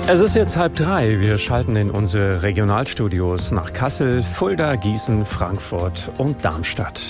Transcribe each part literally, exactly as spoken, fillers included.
Es ist jetzt halb drei. Wir schalten in unsere Regionalstudios nach Kassel, Fulda, Gießen, Frankfurt und Darmstadt.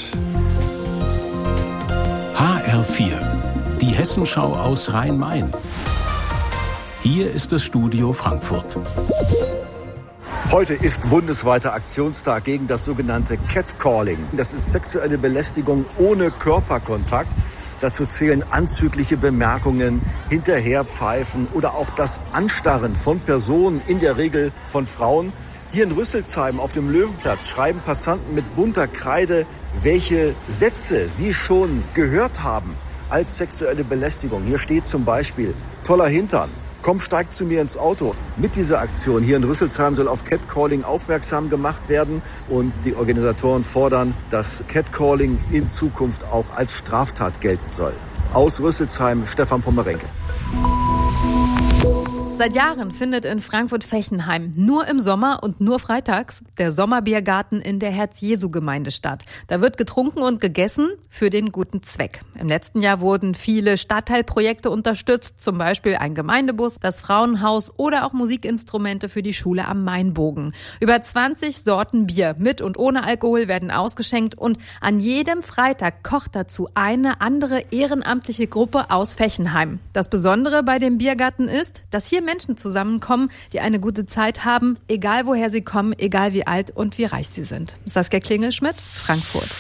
H R vier, die Hessenschau aus Rhein-Main. Hier ist das Studio Frankfurt. Heute ist bundesweiter Aktionstag gegen das sogenannte Catcalling. Das ist sexuelle Belästigung ohne Körperkontakt. Dazu zählen anzügliche Bemerkungen, Hinterherpfeifen oder auch das Anstarren von Personen, in der Regel von Frauen. Hier in Rüsselsheim auf dem Löwenplatz schreiben Passanten mit bunter Kreide, welche Sätze sie schon gehört haben als sexuelle Belästigung. Hier steht zum Beispiel: toller Hintern, komm, steig zu mir ins Auto. Mit dieser Aktion hier in Rüsselsheim soll auf Catcalling aufmerksam gemacht werden. Und die Organisatoren fordern, dass Catcalling in Zukunft auch als Straftat gelten soll. Aus Rüsselsheim, Stefan Pommerenke. Seit Jahren findet in Frankfurt-Fechenheim nur im Sommer und nur freitags der Sommerbiergarten in der Herz-Jesu-Gemeinde statt. Da wird getrunken und gegessen für den guten Zweck. Im letzten Jahr wurden viele Stadtteilprojekte unterstützt, zum Beispiel ein Gemeindebus, das Frauenhaus oder auch Musikinstrumente für die Schule am Mainbogen. Über zwanzig Sorten Bier mit und ohne Alkohol werden ausgeschenkt und an jedem Freitag kocht dazu eine andere ehrenamtliche Gruppe aus Fechenheim. Das Besondere bei dem Biergarten ist, dass hier Menschen zusammenkommen, die eine gute Zeit haben, egal woher sie kommen, egal wie alt und wie reich sie sind. Saskia Klingelschmidt, Frankfurt.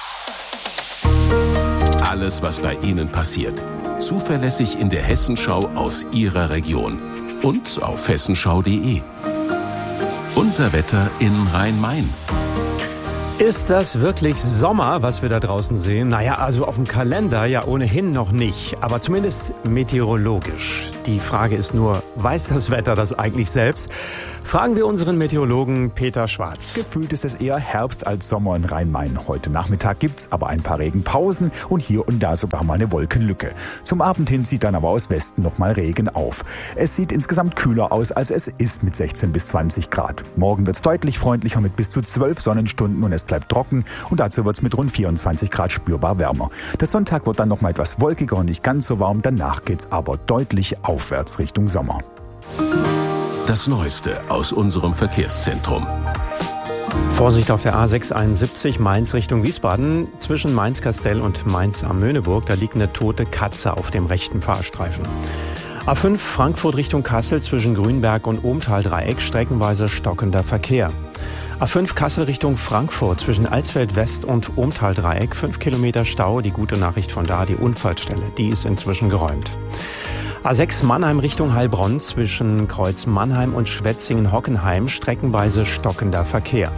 Alles, was bei Ihnen passiert, zuverlässig in der Hessenschau aus Ihrer Region und auf hessenschau punkt de. Unser Wetter in Rhein-Main. Ist das wirklich Sommer, was wir da draußen sehen? Naja, also auf dem Kalender ja ohnehin noch nicht, aber zumindest meteorologisch. Die Frage ist nur, weiß das Wetter das eigentlich selbst? Fragen wir unseren Meteorologen Peter Schwarz. Gefühlt ist es eher Herbst als Sommer in Rhein-Main. Heute Nachmittag gibt's aber ein paar Regenpausen und hier und da sogar mal eine Wolkenlücke. Zum Abend hin zieht dann aber aus Westen noch mal Regen auf. Es sieht insgesamt kühler aus, als es ist mit sechzehn bis zwanzig Grad. Morgen wird's deutlich freundlicher mit bis zu zwölf Sonnenstunden und es bleibt trocken und dazu wird's mit rund vierundzwanzig Grad spürbar wärmer. Der Sonntag wird dann noch mal etwas wolkiger und nicht ganz so warm. Danach geht's aber deutlich aufwärts Richtung Sommer. Das Neueste aus unserem Verkehrszentrum. Vorsicht auf der A sechshunderteinundsiebzig Mainz Richtung Wiesbaden. Zwischen Mainz-Kastell und Mainz am Möhneburg, da liegt eine tote Katze auf dem rechten Fahrstreifen. A fünf Frankfurt Richtung Kassel zwischen Grünberg und Ohmtal-Dreieck, streckenweise stockender Verkehr. A fünf Kassel Richtung Frankfurt zwischen Alsfeld West und Ohmtal-Dreieck, fünf Kilometer Stau. Die gute Nachricht von da, die Unfallstelle, die ist inzwischen geräumt. A sechs Mannheim Richtung Heilbronn zwischen Kreuz Mannheim und Schwetzingen-Hockenheim, streckenweise stockender Verkehr.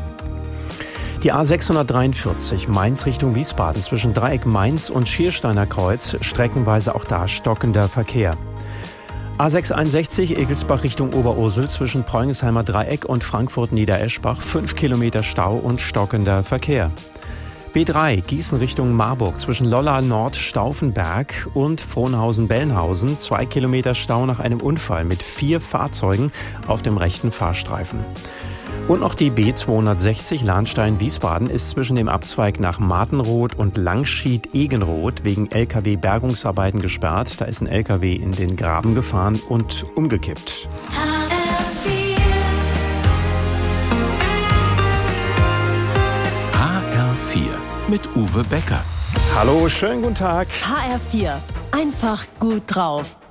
Die A sechshundertdreiundvierzig Mainz Richtung Wiesbaden zwischen Dreieck Mainz und Schiersteiner Kreuz, streckenweise auch da stockender Verkehr. A sechshunderteinundsechzig Egelsbach Richtung Oberursel zwischen Preungensheimer Dreieck und Frankfurt-Niedereschbach, fünf Kilometer Stau und stockender Verkehr. B drei Gießen Richtung Marburg zwischen Lolla Nord Stauffenberg und Frohnhausen-Bellenhausen, zwei Kilometer Stau nach einem Unfall mit vier Fahrzeugen auf dem rechten Fahrstreifen. Und noch die B zweihundertsechzig Lahnstein-Wiesbaden ist zwischen dem Abzweig nach Martenroth und Langschied-Egenroth wegen L K W-Bergungsarbeiten gesperrt. Da ist ein L K W in den Graben gefahren und umgekippt. H R vier mit Uwe Becker. Hallo, schönen guten Tag. H R vier. Einfach gut drauf.